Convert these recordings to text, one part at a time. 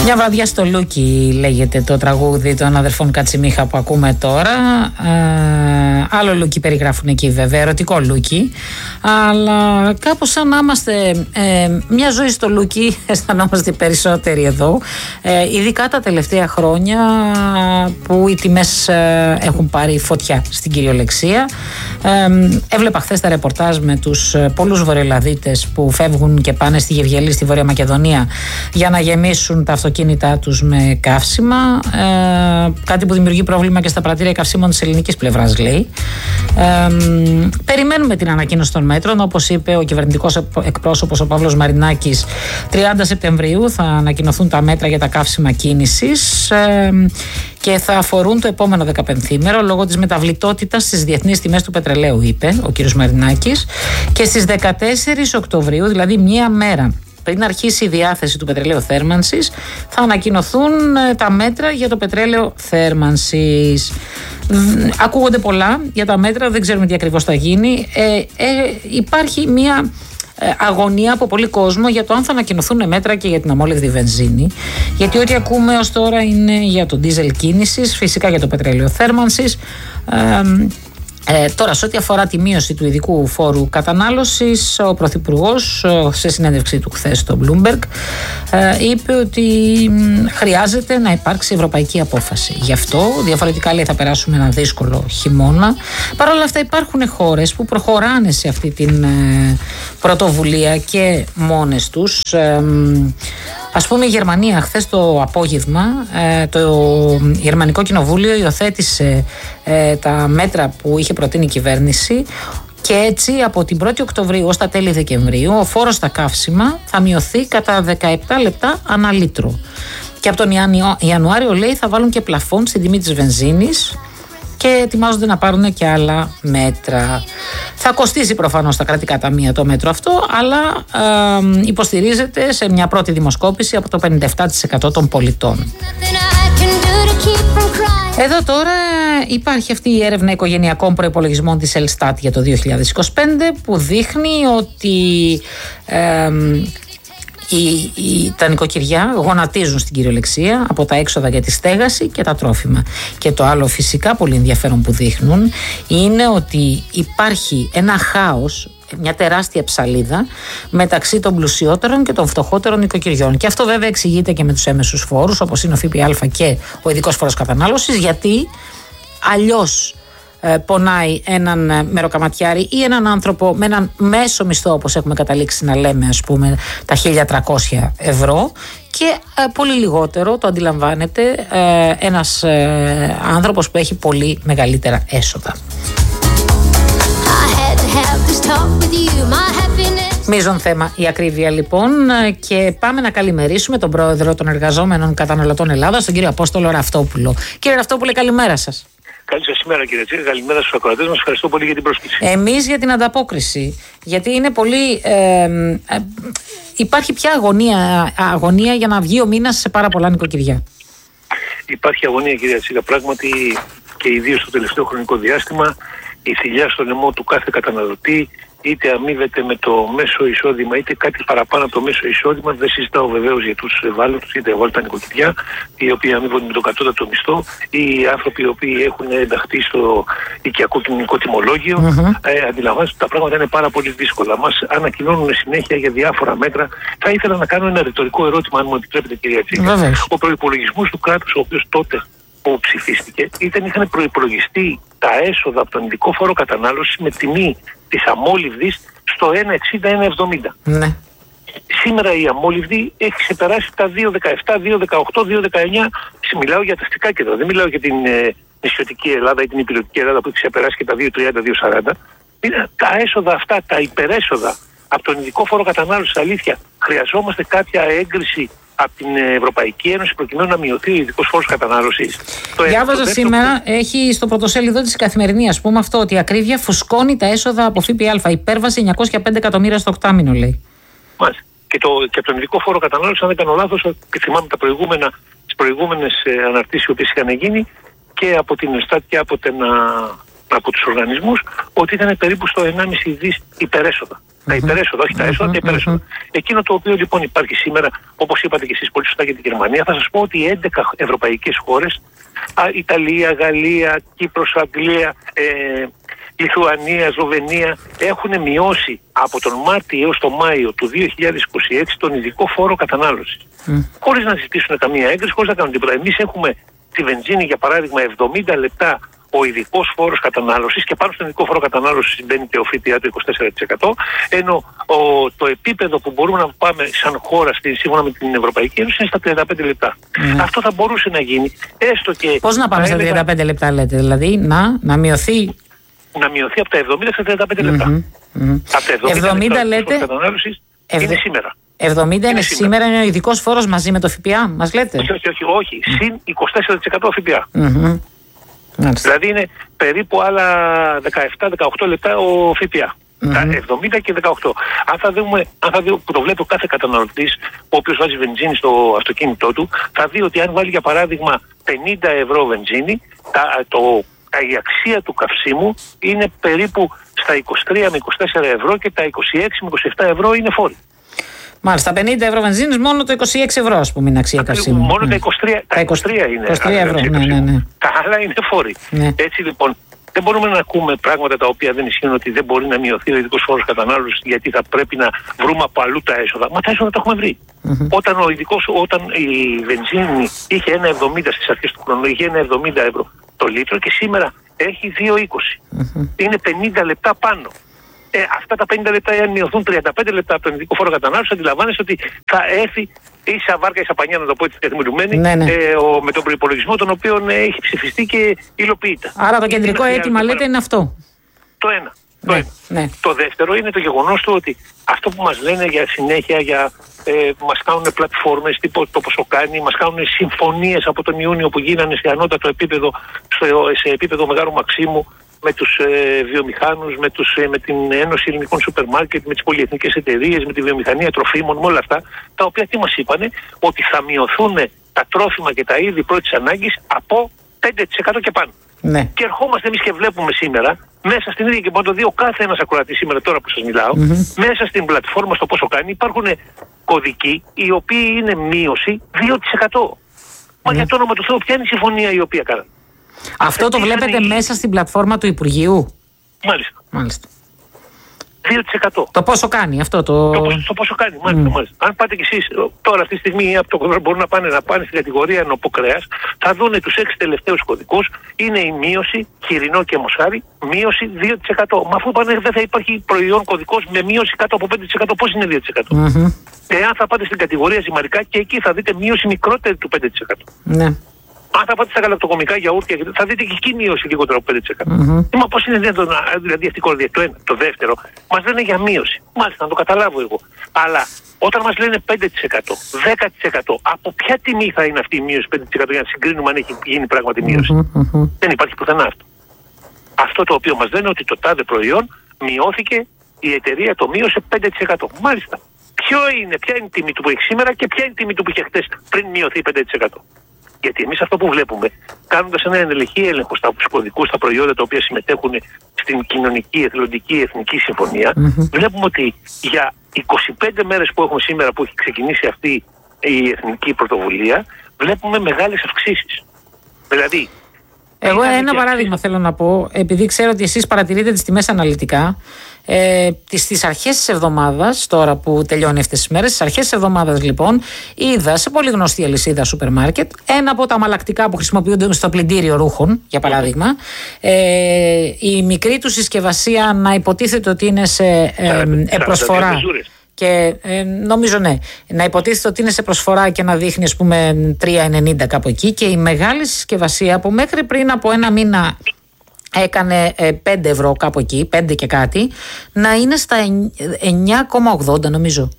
Μια βραδιά στο Λούκι λέγεται το τραγούδι των αδερφών Κατσιμίχα που ακούμε τώρα. Άλλο Λούκι περιγράφουν εκεί βέβαια, ερωτικό Λούκι. Αλλά κάπως σαν να είμαστε μια ζωή στο Λούκι, αισθανόμαστε περισσότεροι εδώ. Ειδικά τα τελευταία χρόνια που οι τιμές έχουν πάρει φωτιά στην κυριολεξία. Έβλεπα χθες τα ρεπορτάζ με τους πολλούς βορειοελλαδίτες που φεύγουν και πάνε στη Γευγελή, στη Βόρεια Μακεδονία, για να γεμίσουν τα αυτοκίνητά τους με καύσιμα, κάτι που δημιουργεί πρόβλημα και στα πρατήρια καυσίμων της ελληνικής πλευράς, λέει. Περιμένουμε την ανακοίνωση των μέτρων. Όπως είπε ο κυβερνητικός εκπρόσωπος ο Παύλος Μαρινάκης, 30 Σεπτεμβρίου θα ανακοινωθούν τα μέτρα για τα καύσιμα κίνησης και θα αφορούν το επόμενο 15ήμερο λόγω της μεταβλητότητας στις διεθνείς τιμές του πετρελαίου, είπε ο κ. Μαρινάκης, και στις 14 Οκτωβρίου, δηλαδή μία μέρα πριν αρχίσει η διάθεση του πετρελαίου θέρμανσης, θα ανακοινωθούν τα μέτρα για το πετρέλαιο θέρμανσης. Ακούγονται πολλά για τα μέτρα, δεν ξέρουμε τι ακριβώς θα γίνει. Υπάρχει μια αγωνία από πολύ κόσμο για το αν θα ανακοινωθούν μέτρα και για την αμόλυβδη βενζίνη, γιατί ό,τι ακούμε ως τώρα είναι για το ντίζελ κίνησης, φυσικά για το πετρέλαιο θέρμανσης. Τώρα, σε ό,τι αφορά τη μείωση του ειδικού φόρου κατανάλωσης, ο Πρωθυπουργός σε συνέντευξή του χθες στο Bloomberg είπε ότι χρειάζεται να υπάρξει ευρωπαϊκή απόφαση. Γι' αυτό, διαφορετικά λέει, θα περάσουμε ένα δύσκολο χειμώνα. Παρ' όλα αυτά υπάρχουν χώρες που προχωράνε σε αυτή την πρωτοβουλία και μόνες τους. Ας πούμε η Γερμανία χθες το απόγευμα, το Γερμανικό Κοινοβούλιο υιοθέτησε τα μέτρα που είχε προτείνει η κυβέρνηση και έτσι από την 1η Οκτωβρίου ως τα τέλη Δεκεμβρίου ο φόρος στα καύσιμα θα μειωθεί κατά 17 λεπτά ανά λίτρο. Και από τον Ιανουάριο, λέει, θα βάλουν και πλαφόν στην τιμή της βενζίνης και ετοιμάζονται να πάρουν και άλλα μέτρα. Θα κοστίσει προφανώς στα κρατικά ταμεία το μέτρο αυτό, αλλά υποστηρίζεται σε μια πρώτη δημοσκόπηση από το 57% των πολιτών. Εδώ τώρα υπάρχει αυτή η έρευνα οικογενειακών προϋπολογισμών της Ελστάτ για το 2025 που δείχνει ότι τα νοικοκυριά γονατίζουν στην κυριολεξία από τα έξοδα για τη στέγαση και τα τρόφιμα. Και το άλλο φυσικά πολύ ενδιαφέρον που δείχνουν είναι ότι υπάρχει ένα χάος, μια τεράστια ψαλίδα μεταξύ των πλουσιότερων και των φτωχότερων νοικοκυριών. Και αυτό βέβαια εξηγείται και με τους έμεσους φόρους, όπως είναι ο ΦΠΑ και ο ειδικός φόρος κατανάλωσης, γιατί αλλιώς πονάει έναν μεροκαματιάρη ή έναν άνθρωπο με έναν μέσο μισθό, όπως έχουμε καταλήξει να λέμε, ας πούμε τα 1.300 ευρώ, και πολύ λιγότερο, το αντιλαμβάνεται ένας άνθρωπος που έχει πολύ μεγαλύτερα έσοδα. Μείζον θέμα η ακρίβεια λοιπόν, και πάμε να καλημερίσουμε τον πρόεδρο των Εργαζόμενων Καταναλωτών Ελλάδας, τον κύριο Απόστολο Ραφτόπουλο. Κύριε Ραφτόπουλε, καλημέρα σας. Καλή σας ημέρα, κύριε Τσίρη. Καλημέρα στους ακροατές μας. Ευχαριστώ πολύ για την πρόσκληση. Εμείς για την ανταπόκριση. Γιατί είναι πολύ. Υπάρχει πια αγωνία για να βγει ο μήνας σε πάρα πολλά νοικοκυριά. Υπάρχει αγωνία, κύριε Τσίρη. Πράγματι, και ιδίως στο τελευταίο χρονικό διάστημα, η θηλιά στο λαιμό του κάθε καταναλωτή, είτε αμείβεται με το μέσο εισόδημα, είτε κάτι παραπάνω από το μέσο εισόδημα. Δεν συζητάω βεβαίως για τους ευάλωτους, είτε ευάλωτα νοικοκυριά, οι οποίοι αμείβονται με το κατώτατο μισθό, ή οι άνθρωποι οι οποίοι έχουν ενταχθεί στο οικιακό κοινωνικό τιμολόγιο. Αντιλαμβάνεστε ότι τα πράγματα είναι πάρα πολύ δύσκολα. Μας ανακοινώνουν συνέχεια για διάφορα μέτρα. Θα ήθελα να κάνω ένα ρητορικό ερώτημα, αν μου επιτρέπετε, κυρία Τσίκα. Ο προϋπολογισμός του κράτους, ο οποίος τότε που ψηφίστηκε, είχαν προϋπολογιστεί τα έσοδα από τον ειδικό φόρο κατανάλωσης με τιμή της αμόλυβδης στο 1,60-1,70. Ναι. Σήμερα η αμόλυβδη έχει ξεπεράσει τα 2,17, 2,18, 2,19. Μιλάω για τα αστικά κέντρα, δεν μιλάω για την νησιωτική Ελλάδα ή την υπηρετική Ελλάδα που έχει ξεπεράσει και τα 2,30, 2,40. Τα έσοδα αυτά, τα υπερέσοδα από τον ειδικό φόρο κατανάλωσης, αλήθεια, χρειαζόμαστε κάποια έγκριση από την Ευρωπαϊκή Ένωση προκειμένου να μειωθεί ο ειδικός φόρος κατανάλωσης. Διάβαζα σήμερα, έχει στο πρωτοσέλιδο της Καθημερινή, ας πούμε, αυτό ότι η ακρίβεια φουσκώνει τα έσοδα από ΦΠΑ. Υπέρβαση 905 εκατομμύρια στο οκτάμηνο, λέει. Μάλιστα. Και από τον ειδικό φόρο κατανάλωσης, αν δεν κάνω λάθος, και θυμάμαι τις προηγούμενες αναρτήσεις που είχαν γίνει και από την Ελστάτ και από από τους οργανισμούς ότι ήταν περίπου στο 1,5 δις υπερέσοδα. Τα υπερέσοδα, όχι τα έσοδα, τα υπερέσοδα. Εκείνο το οποίο λοιπόν υπάρχει σήμερα, όπως είπατε και εσείς πολύ σωστά για την Γερμανία, θα σας πω ότι 11 ευρωπαϊκές χώρες, Ιταλία, Γαλλία, Κύπρος, Αγγλία, Λιθουανία, Σλοβενία, έχουν μειώσει από τον Μάρτιο έως τον Μάιο του 2026 τον ειδικό φόρο κατανάλωσης. Χωρίς να ζητήσουν καμία έγκριση, χωρίς να κάνουν τίποτα. Εμείς έχουμε τη βενζίνη, για παράδειγμα, 70 λεπτά ο ειδικός φόρος κατανάλωσης και πάνω στον ειδικό φόρο κατανάλωσης μπαίνει και ο ΦΠΑ του 24%, ενώ το επίπεδο που μπορούμε να πάμε σαν χώρα σύμφωνα με την Ευρωπαϊκή Ένωση είναι στα 35 λεπτά. Αυτό θα μπορούσε να γίνει έστω και... Πώς να πάμε στα 35 λεπτά λέτε, δηλαδή να μειωθεί... Να μειωθεί από τα 70 στα 35 λεπτά. Από τα 70 λεπτά λέτε... κατανάλωσης είναι σήμερα. 70 είναι σήμερα, είναι ο ειδικός φόρος μαζί με το ΦΠΑ, μας λέτε? Όχι, συν 24% ΦΠΑ. Δηλαδή είναι περίπου άλλα 17-18 λεπτά ο ΦΠΑ. Τα 70 και 18. Αν θα δούμε που το βλέπει ο κάθε καταναλωτής, ο οποίος βάζει βενζίνη στο αυτοκίνητό του, θα δει ότι αν βάλει για παράδειγμα 50 ευρώ βενζίνη, η αξία του καυσίμου είναι περίπου στα 23 με 24 ευρώ και τα 26 με 27 ευρώ είναι φόροι. Μάλιστα, 50 ευρώ βενζίνης, μόνο το 26 ευρώ, ας πούμε, είναι αξία καυσίμου. Μόνο τα 23 είναι. 23 ευρώ, ναι. Τα άλλα είναι φόροι. Ναι. Έτσι λοιπόν, δεν μπορούμε να ακούμε πράγματα τα οποία δεν ισχύουν, ότι δεν μπορεί να μειωθεί ο ειδικός φόρος κατανάλωσης γιατί θα πρέπει να βρούμε από αλλού τα έσοδα. Μα τα έσοδα τα έχουμε βρει. Όταν η βενζίνη είχε 1,70 στις αρχές του χρόνου, είχε 1,70 ευρώ το λίτρο και σήμερα έχει 2,20. Είναι 50 λεπτά πάνω. Αυτά τα 50 λεπτά, αν μειωθούν 35 λεπτά από τον ειδικό φόρο κατανάλωσης, αντιλαμβάνεστε ότι θα έρθει ίσα βάρκα, ίσα πανιά, να το πω έτσι καθημερινουμένη, με τον προϋπολογισμό τον οποίο έχει ψηφιστεί και υλοποιείται. Άρα το κεντρικό αίτημα λέτε είναι αυτό. Το ένα. Το δεύτερο είναι το γεγονός του ότι αυτό που μας λένε για συνέχεια, μας κάνουν πλατφόρμες τύπου το πόσο κάνει, μας κάνουν συμφωνίες από τον Ιούνιο που γίνανε σε ανώτατο επίπεδο, σε επίπεδο Μεγάλου Μαξίμου, με τους βιομηχάνους, με την Ένωση Ελληνικών Σούπερ Μάρκετ, με τις πολυεθνικές εταιρείες, με τη βιομηχανία τροφίμων, με όλα αυτά, τα οποία τι μας είπανε, ότι θα μειωθούν τα τρόφιμα και τα είδη πρώτης ανάγκης από 5% και πάνω. Ναι. Και ερχόμαστε εμείς και βλέπουμε σήμερα, μέσα στην ίδια, και μπορεί να το δει ο κάθε ένας ακροατής σήμερα τώρα που σας μιλάω, μέσα στην πλατφόρμα στο πόσο κάνει υπάρχουν κωδικοί οι οποίοι είναι μείωση 2%. Μα για το όνομα του Θεού, ποια είναι η συμφωνία η οποία κάνανε? Αυτό το βλέπετε μέσα στην πλατφόρμα του Υπουργείου? Μάλιστα. 2%. Το πόσο κάνει αυτό το πόσο κάνει, μάλιστα. Αν πάτε κι εσείς τώρα αυτή τη στιγμή από το κομμάτι μπορούν να πάνε στην κατηγορία νοποκρέας, θα δούνε τους 6 τελευταίους κωδικούς, είναι η μείωση, χοιρινό και μοσχάρι, μείωση 2%. Μα αφού πάνε δεν θα υπάρχει προϊόν κωδικός με μείωση κάτω από 5%, πώς είναι 2%? Εάν θα πάτε στην κατηγορία ζυμαρικά και εκεί θα δείτε μείωση μικρότερη του 5%. Ναι. Αν θα πάτε στα γαλακτοκομικά γιαούρτια, θα δείτε και εκεί μείωση λιγότερο από 5%. Μα πώς είναι δυνατόν, δηλαδή αυτή η κορδία? Το ένα. Το δεύτερο, μας λένε για μείωση. Μάλιστα, να το καταλάβω εγώ. Αλλά όταν μας λένε 5%, 10%, από ποια τιμή θα είναι αυτή η μείωση 5% για να συγκρίνουμε αν έχει γίνει πράγματι μείωση? Δεν υπάρχει πουθενά αυτό. Αυτό το οποίο μας λένε ότι το τάδε προϊόν μειώθηκε, η εταιρεία το μείωσε 5%. Μάλιστα. Ποια είναι η τιμή του που έχει σήμερα και ποια είναι η τιμή του που είχε χτες πριν μειωθεί 5%? Γιατί εμείς αυτό που βλέπουμε, κάνοντας ένα ενελεχή έλεγχο στους κωδικούς, στα προϊόντα τα οποία συμμετέχουν στην κοινωνική, εθελοντική, εθνική συμφωνία, βλέπουμε ότι για 25 μέρες που έχουμε σήμερα, που έχει ξεκινήσει αυτή η εθνική πρωτοβουλία, βλέπουμε μεγάλες αυξήσεις. Δηλαδή, εγώ ένα παράδειγμα θέλω να πω, επειδή ξέρω ότι εσείς παρατηρείτε τις τιμές αναλυτικά. Στις αρχές της εβδομάδας, τώρα που τελειώνει αυτές τις μέρες, στις αρχές της εβδομάδας λοιπόν, είδα σε πολύ γνωστή αλυσίδα σούπερ μάρκετ ένα από τα αμαλλακτικά που χρησιμοποιούνται στο πλυντήριο ρούχων, για παράδειγμα, η μικρή του συσκευασία να υποτίθεται ότι είναι σε προσφορά. Και νομίζω να υποτίθεται ότι είναι σε προσφορά και να δείχνει ας πούμε 3,90 κάπου εκεί, και η μεγάλη συσκευασία που μέχρι πριν από ένα μήνα έκανε 5 ευρώ κάπου εκεί, 5 και κάτι, να είναι στα 9,80 νομίζω.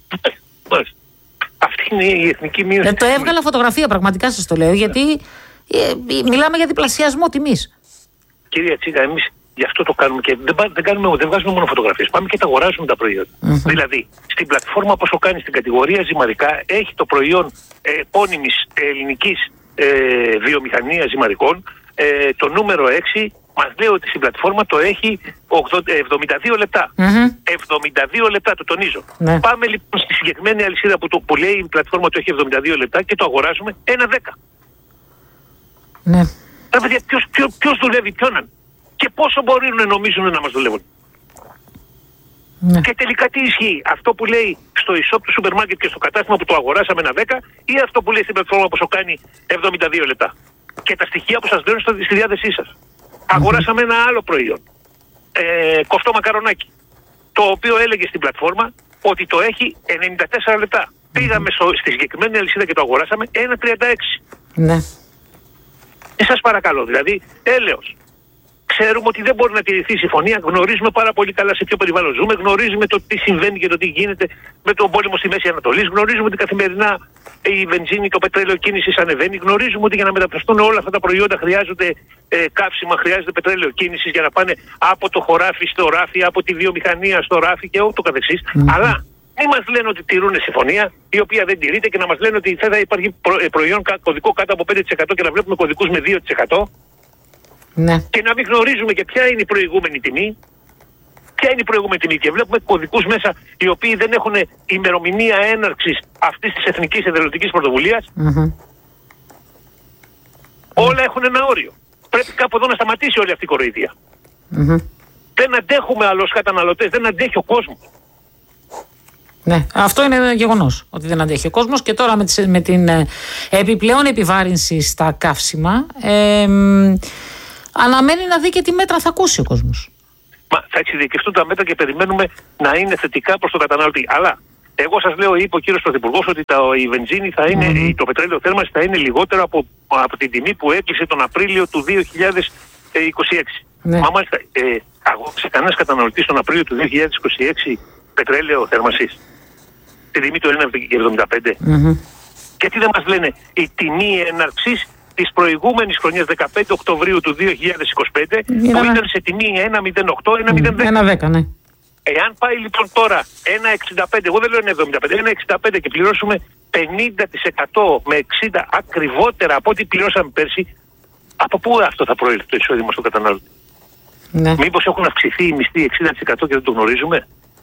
Αυτή είναι η εθνική μείωση. Το έβγαλα φωτογραφία, πραγματικά σας το λέω, γιατί μιλάμε για διπλασιασμό τιμής. Κυρία Τσίγα, εμείς γι' αυτό το κάνουμε και δεν βγάζουμε μόνο φωτογραφίες. Πάμε και τα αγοράζουμε τα προϊόντα. Δηλαδή, στην πλατφόρμα πόσο κάνει, στην κατηγορία ζυμαρικά, έχει το προϊόν επώνυμης ελληνικής βιομηχανίας ζυμαρικών, το νούμερο 6, Μας λέει ότι στην πλατφόρμα το έχει 72 λεπτά. 72 λεπτά, το τονίζω. Ναι. Πάμε λοιπόν στη συγκεκριμένη αλυσίδα που λέει η πλατφόρμα το έχει 72 λεπτά και το αγοράζουμε 1-10. Ναι. Παιδιά, ποιος δουλεύει ποιον και πόσο μπορούν να νομίζουν να μας δουλεύουν. Ναι. Και τελικά τι ισχύει, αυτό που λέει στο e-shop του σούπερ μάρκετ και στο κατάστημα που το αγοράσαμε 1-10 ή αυτό που λέει στην πλατφόρμα που σου κάνει 72 λεπτά. Και τα στοιχεία που σας δίνουν στη διάθεσή σας. Αγοράσαμε ένα άλλο προϊόν, κοφτό μακαρονάκι, το οποίο έλεγε στην πλατφόρμα ότι το έχει 94 λεπτά. Πήγαμε στη συγκεκριμένη αλυσίδα και το αγοράσαμε 1,36. Ναι. Σας παρακαλώ, δηλαδή, έλεος. Ξέρουμε ότι δεν μπορεί να τηρηθεί η συμφωνία, γνωρίζουμε πάρα πολύ καλά σε ποιο περιβάλλον ζούμε, γνωρίζουμε το τι συμβαίνει και το τι γίνεται με τον πόλεμο στη Μέση Ανατολή, γνωρίζουμε ότι καθημερινά η βενζίνη, το πετρέλαιο κίνησης ανεβαίνει, γνωρίζουμε ότι για να μεταφραστούν όλα αυτά τα προϊόντα χρειάζονται καύσιμα, χρειάζεται πετρέλαιο κίνησης για να πάνε από το χωράφι στο ράφι, από τη βιομηχανία στο ράφι και ούτω καθεξής. Αλλά μην μας λένε ότι τηρούν συμφωνία, η οποία δεν τηρείται και να μας λένε ότι θα υπάρχει προϊόν κωδικό κάτω από 5% και να βλέπουμε κωδικούς με 2%. Ναι. Και να μην γνωρίζουμε και ποια είναι η προηγούμενη τιμή. Ποια είναι η προηγούμενη τιμή. Και βλέπουμε κωδικούς μέσα οι οποίοι δεν έχουν ημερομηνία έναρξης αυτής της εθνικής εθελοντικής πρωτοβουλίας. Όλα έχουν ένα όριο. Πρέπει κάπου εδώ να σταματήσει όλη αυτή η κοροϊδία. Δεν αντέχουμε άλλους καταναλωτές, δεν αντέχει ο κόσμος. Ναι, αυτό είναι γεγονός ότι δεν αντέχει ο κόσμος και τώρα με την επιπλέον επιβάρυνση στα καύσιμα αναμένει να δει και τι μέτρα θα ακούσει ο κόσμος. Μα θα εξειδικευτούν τα μέτρα και περιμένουμε να είναι θετικά προς τον καταναλωτή. Αλλά εγώ σας λέω, είπε ο κύριος Πρωθυπουργός ότι η βενζίνη θα είναι, το πετρέλαιο θέρμανσης θα είναι λιγότερο από την τιμή που έκλεισε τον Απρίλιο του 2026. Ναι. Μα μάλιστα, αγόρασε κανένας καταναλωτής τον Απρίλιο του 2026 πετρέλαιο θέρμανσης την τιμή του 1,75. Και τι δεν μας λένε, η τιμή έναρξης της προηγούμενης χρονιάς 15 Οκτωβρίου του 2025 που ήταν σε τιμή 1,08, 1,10. Ναι. Εάν πάει λοιπόν τώρα 1,65, εγώ δεν λέω 1,75, 1,65 και πληρώσουμε 50% με 60 ακριβότερα από ό,τι πληρώσαμε πέρσι, από πού αυτό θα προέλθει το εισόδημα στον καταναλωτή? Ναι. Μήπως έχουν αυξηθεί οι μισθοί 60% και δεν το γνωρίζουμε?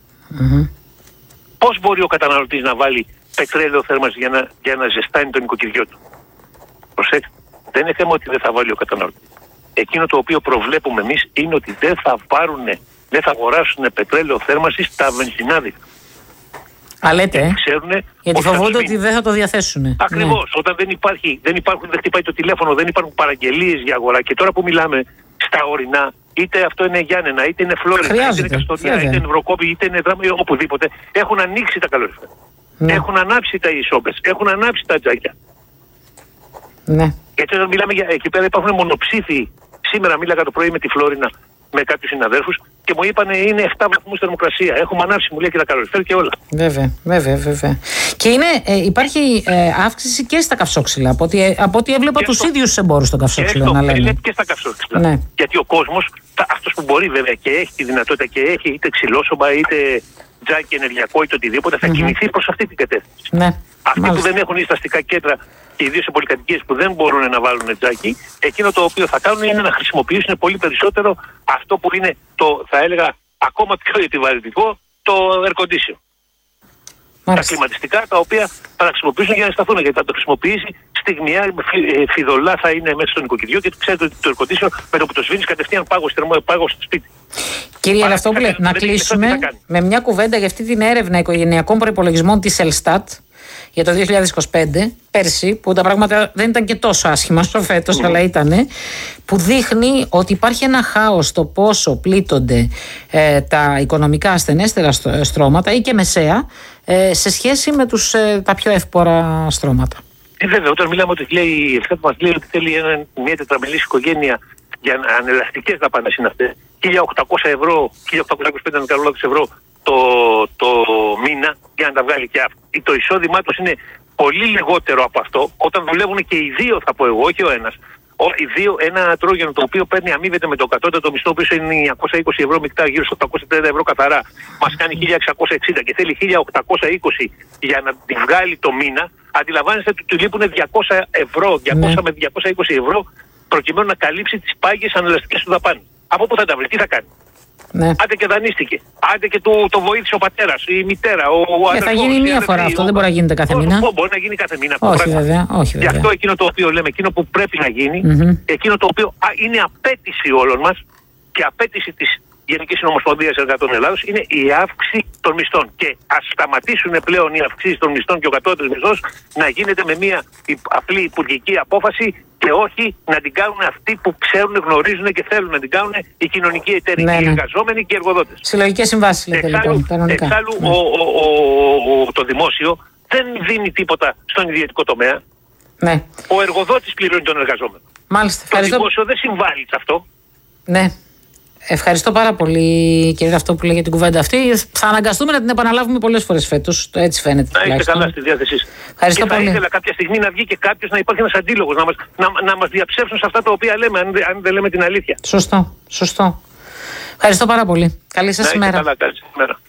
Πώς μπορεί ο καταναλωτής να βάλει πετρέλαιο θέρμανσης για να ζεστάνει το νοικοκυριό του? Προσέξτε, δεν είναι θέμα ότι δεν θα βάλει ο καταναλωτής. Εκείνο το οποίο προβλέπουμε εμείς είναι ότι δεν θα αγοράσουν πετρέλαιο θέρμανσης στα βενζινάδικα. Α, λέτε, γιατί φοβούνται ότι δεν θα το διαθέσουν. Ακριβώς. Ναι. Όταν δεν χτυπάει το τηλέφωνο, δεν υπάρχουν παραγγελίες για αγορά. Και τώρα που μιλάμε στα ορεινά, είτε αυτό είναι Γιάννενα, είτε είναι Φλόρινα, είτε είναι Καστοριά, είτε είναι Βροκόπη, είτε είναι Δράμα, οπουδήποτε, έχουν ανοίξει τα καλοριφέρα. Ναι. Έχουν ανάψει τα ισόπες, έχουν ανάψει τα τζάκια. Ναι. Γιατί όταν μιλάμε εκεί πέρα υπάρχουν μονοψήφοι. Σήμερα μίλαγα το πρωί με τη Φλόρινα με κάποιους συναδέλφους και μου είπαν είναι 7 βαθμούς θερμοκρασία. Έχουμε ανάψει, μου λέει, και τα καλοριφέρα και όλα. Βέβαια. Και υπάρχει αύξηση και στα καυσόξυλα. Από ό,τι έβλεπα τους ίδιους εμπόρους των καυσόξυλων να λένε. Και στα καυσόξυλα. Ναι. Γιατί ο κόσμος, αυτός που μπορεί βέβαια και έχει τη δυνατότητα και έχει είτε ξυλόσωμα είτε τζάκι ενεργειακό είτε οτιδήποτε, θα κινηθεί προς αυτή την κατεύθυνση. Ναι. Αυτοί που δεν έχουν ή στα αστικά κέντρα και ιδίως σε πολυκατοικίες που δεν μπορούν να βάλουν τζάκι, εκείνο το οποίο θα κάνουν είναι να χρησιμοποιήσουν πολύ περισσότερο αυτό που είναι θα έλεγα ακόμα πιο επιβαρυντικό, το air condition. Τα κλιματιστικά τα οποία θα τα χρησιμοποιήσουν για να σταθούν, γιατί θα το χρησιμοποιήσει στιγμιαία, φιδωλά θα είναι μέσα στο νοικοκυριό και ξέρετε ότι το air condition με το που το σβήνεις κατευθείαν πάγος στο σπίτι. Κύριε Ελαφτόπουλε, να κλείσουμε με μια κουβέντα για αυτή την έρευνα οικογενειακών προϋπολογισμών της Ελστάτ για το 2025, πέρσι, που τα πράγματα δεν ήταν και τόσο άσχημα στο φέτος, αλλά ήτανε, που δείχνει ότι υπάρχει ένα χάος στο πόσο πλήττονται τα οικονομικά ασθενέστερα στρώματα ή και μεσαία σε σχέση με τα πιο ευπορα στρώματα. Βέβαια, όταν μιλάμε ότι η Ελστάτ μας λέει ότι θέλει μια τετραμελής οικογένεια για ανελαστικές δαπάνες είναι αυτές, 1.800 ευρώ, 1.825 ευρώ το μήνα για να τα βγάλει, και το εισόδημά τους είναι πολύ λιγότερο από αυτό. Όταν δουλεύουν και οι δύο, θα πω εγώ, όχι ο ένας. Οι δύο, ένα τρόγενο το οποίο αμείβεται με το κατώτατο μισθό, που είναι 920 ευρώ μεικτά, γύρω στο 830 ευρώ καθαρά, μας κάνει 1.660 και θέλει 1.820 για να τη βγάλει το μήνα. Αντιλαμβάνεστε ότι του λείπουν 200 ευρώ, 200 με 220 ευρώ προκειμένου να καλύψει τις πάγιες ανελαστικές του δαπάνες. Από πού θα τα βρει, τι θα κάνει? Ναι. Άντε και δανείστηκε. Άντε και το βοήθησε ο πατέρας, η μητέρα, ο αδερφός. Θα γίνει μία φορά αυτό, δεν μπορεί να γίνεται κάθε μήνα. Μπορεί να γίνει κάθε μήνα. Όχι βέβαια. Γι' αυτό εκείνο το οποίο λέμε, εκείνο που πρέπει να γίνει, εκείνο το οποίο είναι απέτηση όλων μας και απέτηση της Γενικής Συνομοσπονδίας Εργατών Ελλάδος, είναι η αύξηση των μισθών. Και ας σταματήσουν πλέον οι αυξήσεις των μισθών και ο κατώτερος μισθός να γίνεται με μια απλή υπουργική απόφαση και όχι να την κάνουν αυτοί που ξέρουν, γνωρίζουν και θέλουν να την κάνουν οι κοινωνικοί εταίροι, οι εργαζόμενοι και οι εργοδότες. Συλλογικές συμβάσεις λέτε λοιπόν. Εξάλλου το δημόσιο δεν δίνει τίποτα στον ιδιωτικό τομέα. Ναι. Ο εργοδότης πληρώνει τον εργαζόμενο. Μάλιστα. Το δημόσιο δεν συμβάλλει σε αυτό. Ναι. Ευχαριστώ πάρα πολύ, κύριε αυτό που λέγεται την κουβέντα αυτή. Θα αναγκαστούμε να την επαναλάβουμε πολλές φορές φέτος. Έτσι φαίνεται. Να είστε καλά στη διάθεσή σας. Ευχαριστώ και θα πολύ. ήθελα κάποια στιγμή να βγει και κάποιος, να υπάρχει ένας αντίλογος, να μας διαψεύσουν σε αυτά τα οποία λέμε, αν δεν λέμε την αλήθεια. Σωστό. Ευχαριστώ πάρα πολύ. Καλή σας ημέρα. Καλά, καλή σας ημέρα.